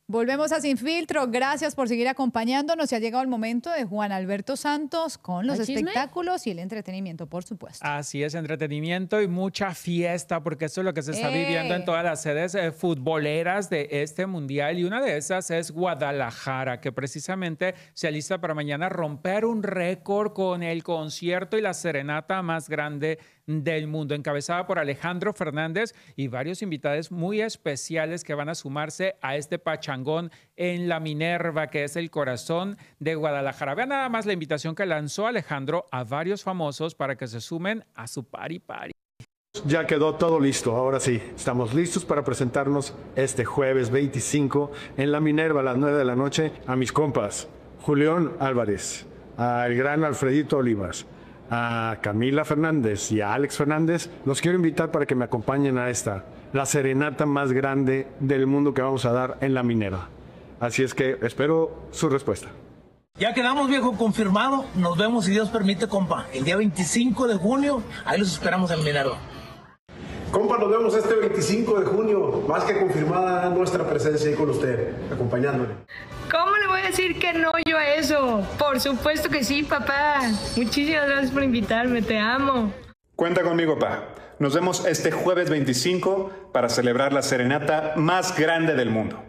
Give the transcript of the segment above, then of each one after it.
Volvemos a Sin Filtro. Gracias por seguir acompañándonos. Ya ha llegado el momento de Juan Alberto Santos con los ¿Hay chisme? espectáculos y el entretenimiento, por supuesto. Así es, entretenimiento y mucha fiesta, porque eso es lo que se está viviendo en todas las sedes futboleras de este mundial. Y una de esas es Guadalajara, que precisamente se alista para mañana romper un récord con el concierto y la serenata más grande del mundo, encabezada por Alejandro Fernández y varios invitados muy especiales que van a sumarse a este pachangón en la Minerva, que es el corazón de Guadalajara. Vean nada más la invitación que lanzó Alejandro a varios famosos para que se sumen a su party. Ya quedó todo listo, ahora sí, estamos listos para presentarnos este jueves 25 en la Minerva a las 9 de la noche a mis compas, Julián Álvarez, al gran Alfredito Olivas, a Camila Fernández y a Alex Fernández. Los quiero invitar para que me acompañen a la serenata más grande del mundo que vamos a dar en la Minerva. Así es que espero su respuesta. Ya quedamos, viejo, confirmado. Nos vemos, si Dios permite, compa. El día 25 de junio, ahí los esperamos en Minerva. Compa, nos vemos este 25 de junio. Más que confirmada nuestra presencia ahí con usted, acompañándole. ¿Cómo le voy a decir que no yo a eso? Por supuesto que sí, papá. Muchísimas gracias por invitarme, te amo. Cuenta conmigo, pa. Nos vemos este jueves 25 para celebrar la serenata más grande del mundo.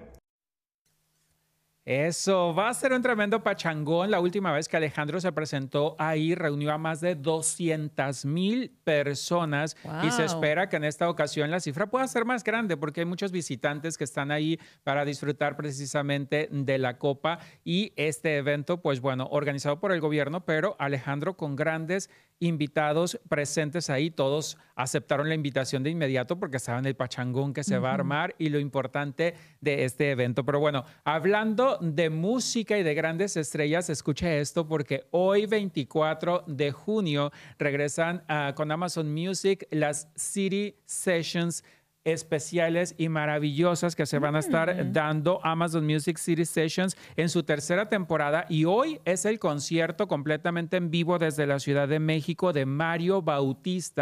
Eso, va a ser un tremendo pachangón. La última vez que Alejandro se presentó ahí reunió a más de 200,000 personas. Wow. Y se espera que en esta ocasión la cifra pueda ser más grande porque hay muchos visitantes que están ahí para disfrutar precisamente de la Copa y este evento, pues bueno, organizado por el gobierno, pero Alejandro con grandes invitados presentes ahí. Todos aceptaron la invitación de inmediato porque saben el pachangón que se va a armar y lo importante de este evento. Pero bueno, hablando de música y de grandes estrellas, escuche esto porque hoy 24 de junio regresan con Amazon Music las City Sessions especiales y maravillosas que se van a estar dando Amazon Music City Sessions en su tercera temporada, y hoy es el concierto completamente en vivo desde la Ciudad de México de Mario Bautista.